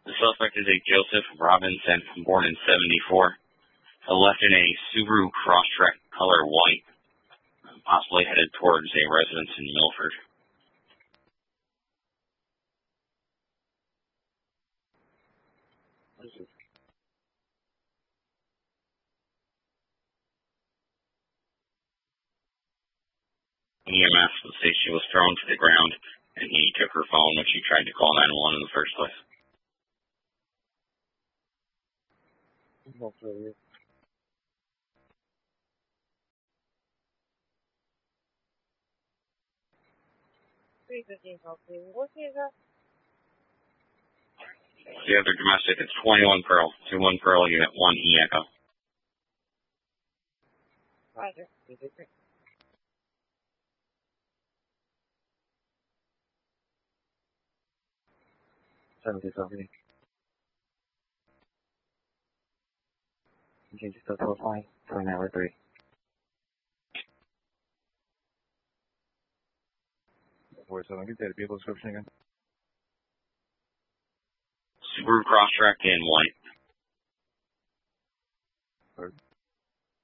The suspect is a Joseph Robinson, born in 74, left in a Subaru Crosstrek color white, possibly headed towards a residence in Milford. EMS would say she was thrown to the ground, and he took her phone when she tried to call 911 in the first place. The other domestic, it's 21 Pearl, 21 Pearl, unit 1 E-Echo. Roger. 70. Okay, just go to a flight, 29 47, get that vehicle description again. Subaru Crosstrek in white.